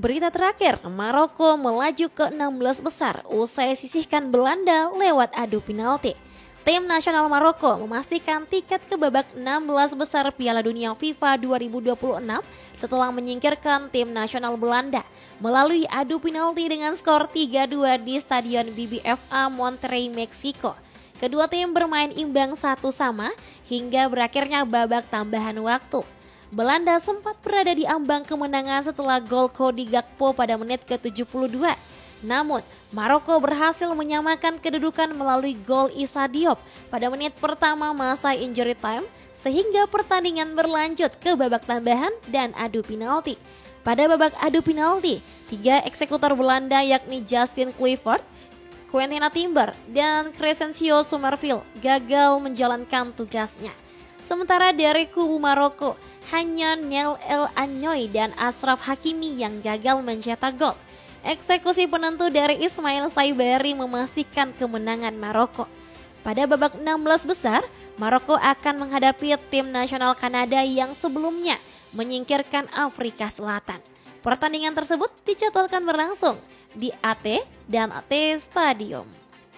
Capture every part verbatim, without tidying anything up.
Berita terakhir, Maroko melaju ke enam belas besar usai sisihkan Belanda lewat adu penalti. Tim nasional Maroko memastikan tiket ke babak enam belas besar Piala Dunia FIFA dua ribu dua puluh enam setelah menyingkirkan tim nasional Belanda melalui adu penalti dengan skor tiga dua di Stadion B B V A Monterrey, Meksiko. Kedua tim bermain imbang satu sama hingga berakhirnya babak tambahan waktu. Belanda sempat berada di ambang kemenangan setelah gol Cody Gakpo pada menit ke tujuh puluh dua. Namun, Maroko berhasil menyamakan kedudukan melalui gol Issa Diop pada menit pertama masa injury time sehingga pertandingan berlanjut ke babak tambahan dan adu penalti. Pada babak adu penalti, tiga eksekutor Belanda yakni Justin Kluivert, Quintina Timber, dan Crescencio Summerville gagal menjalankan tugasnya. Sementara dari kubu Maroko, hanya Neil El Agnoy dan Ashraf Hakimi yang gagal mencetak gol. Eksekusi penentu dari Ismail Saibari memastikan kemenangan Maroko. Pada babak enam belas besar, Maroko akan menghadapi tim nasional Kanada yang sebelumnya menyingkirkan Afrika Selatan. Pertandingan tersebut dijadwalkan berlangsung di A T dan A T Stadium.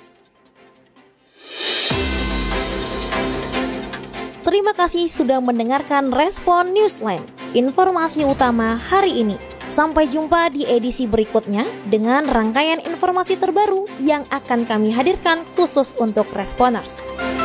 Terima kasih sudah mendengarkan Respon Newsline, informasi utama hari ini. Sampai jumpa di edisi berikutnya dengan rangkaian informasi terbaru yang akan kami hadirkan khusus untuk Responers.